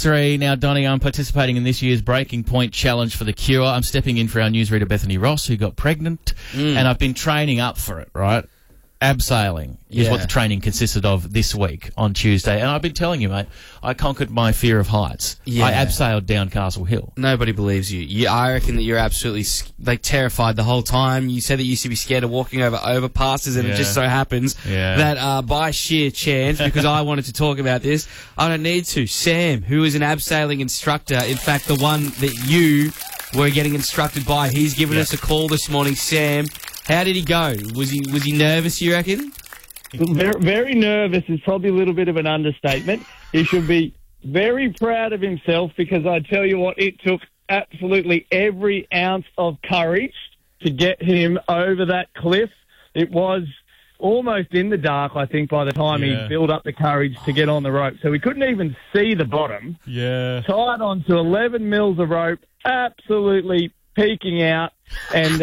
663. Now, Donnie, I'm participating in this year's Breaking Point Challenge for the Cure. I'm stepping in for our newsreader Bethany Ross, who got pregnant, and I've been training up for it, right? Abseiling is what the training consisted of this week on Tuesday. And I've been telling you, mate, I conquered my fear of heights. I abseiled down Castle Hill. Nobody believes you. I reckon that you're absolutely terrified the whole time. You said that you used to be scared of walking over overpasses, and it just so happens that by sheer chance, because I wanted to talk about this, I don't need to. Sam, who is an abseiling instructor, in fact, the one that you were getting instructed by, he's given us a call this morning. Sam, how did he go? Was he nervous, you reckon? Very, very nervous is probably a little bit of an understatement. He should be very proud of himself, because I tell you what, it took absolutely every ounce of courage to get him over that cliff. It was almost in the dark, I think, by the time he built up the courage to get on the rope. So we couldn't even see the bottom. Yeah. Tied onto 11 mils of rope, absolutely peeking out, and,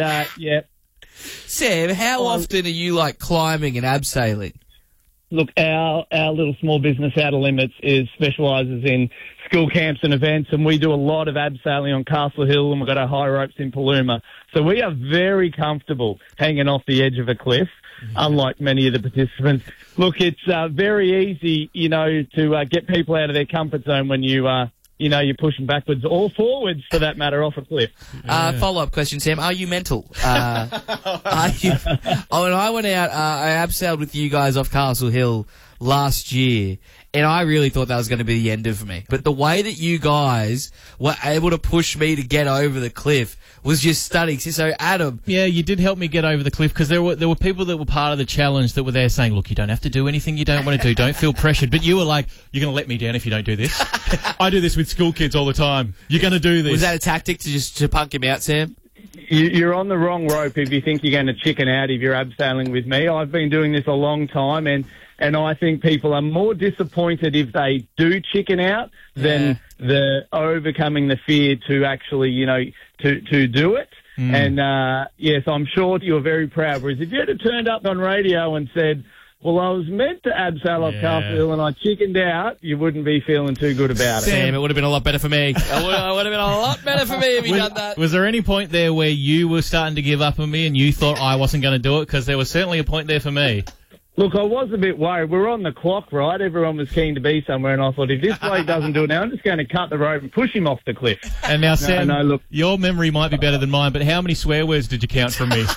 Sam, how often are you, climbing and abseiling? Look, our little small business, Outer Limits, specialises in school camps and events, and we do a lot of abseiling on Castle Hill, and we've got our high ropes in Paluma. So we are very comfortable hanging off the edge of a cliff, unlike many of the participants. Look, it's very easy, to get people out of their comfort zone when you're pushing backwards or forwards, for that matter, off a cliff. Follow-up question, Sam. Are you mental? Are you? When I went out, I abseiled with you guys off Castle Hill last year, and I really thought that was going to be the end of me. But the way that you guys were able to push me to get over the cliff was just stunning. So, Adam... Yeah, you did help me get over the cliff, because there were people that were part of the challenge that were there saying, look, you don't have to do anything you don't want to do. Don't feel pressured. But you were like, you're going to let me down if you don't do this. I do this with school kids all the time. You're going to do this. Was that a tactic to punk him out, Sam? You're on the wrong rope if you think you're going to chicken out if you're abseiling with me. I've been doing this a long time, and I think people are more disappointed if they do chicken out than the overcoming the fear to actually, to do it. And, yes, I'm sure you're very proud. Whereas if you had turned up on radio and said, well, I was meant to abseil off Castle Hill and I chickened out, you wouldn't be feeling too good about it. Sam, it would have been a lot better for me. It would have been a lot better for me if he'd done that. Was there any point there where you were starting to give up on me and you thought I wasn't going to do it? Because there was certainly a point there for me. Look, I was a bit worried. We're on the clock, right? Everyone was keen to be somewhere, and I thought, if this bloke doesn't do it now, I'm just going to cut the rope and push him off the cliff. And now, Sam, look, your memory might be better than mine, but how many swear words did you count from me?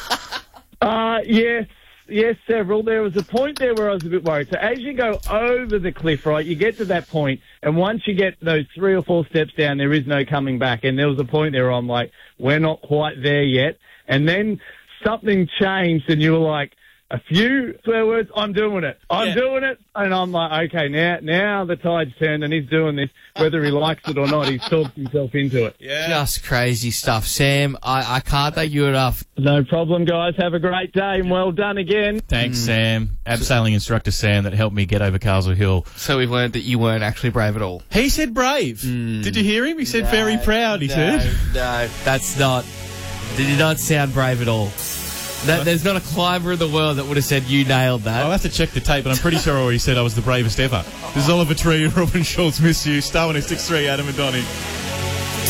Yes, several. There was a point there where I was a bit worried. So as you go over the cliff, right, you get to that point, and once you get those 3 or 4 steps down, there is no coming back. And there was a point there where I'm like, we're not quite there yet. And then something changed, and you were like, a few swear words, I'm doing it. I'm doing it. And I'm like, okay, now the tide's turned and he's doing this. Whether he likes it or not, he's talked himself into it. Yeah. Just crazy stuff. Sam, I can't thank you enough. No problem, guys. Have a great day and well done again. Thanks, Sam. Abseiling instructor Sam that helped me get over Castle Hill. So we've learned that you weren't actually brave at all. He said brave. Did you hear him? He said very proud, he said. No, that's not... Did not sound brave at all. There's not a climber in the world that would have said you nailed that. I'll have to check the tape, but I'm pretty sure he said I was the bravest ever. This is Oliver Tree and Robin Schultz. Miss you. Star 106.3, Adam and Donnie.